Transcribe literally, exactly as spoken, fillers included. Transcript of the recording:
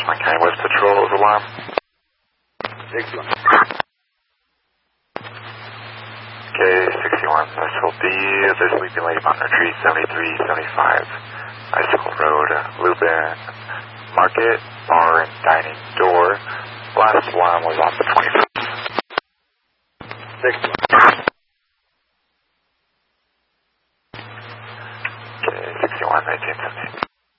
Ashland County West Patrol, is alarm. sixty-one. Okay, sixty-one, Vessel B, there's a Sleeping Lady Mountain Retreat, seventy-three seventy-five, Icicle Road, Lubin Market, Bar and Dining Door. Last alarm was on the twenty-first. sixty-one. Okay, sixty-one, nineteen seventy.